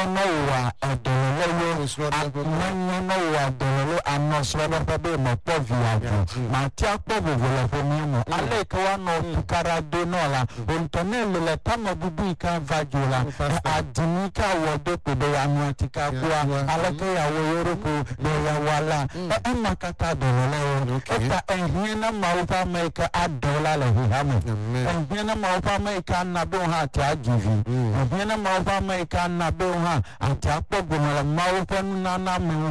wa adololo amanya wa adololo anoswa ba be mo povia ma ti akpo bovolo fo mi mo ale ka wa no kara do no la ontonel le tamo bubu ka vajula adini ka wo do ko do anu atika kwa ale ka ya wo yoroko do ya wala e makata dololo eta enhina maupa make adola le hame enhina maupa make na be ha ti ajivi enhina maupa make na be ha ati akpo gomala maupa na na